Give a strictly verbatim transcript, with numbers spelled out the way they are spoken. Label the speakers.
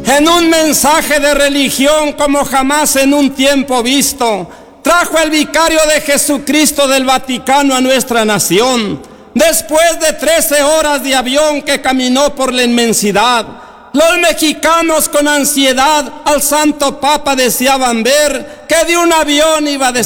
Speaker 1: En un mensaje de religión como jamás en un tiempo visto, trajo el vicario de Jesucristo del Vaticano a nuestra nación. Después de trece horas de avión que caminó por la inmensidad, los mexicanos con ansiedad al Santo Papa deseaban ver que de un avión iba a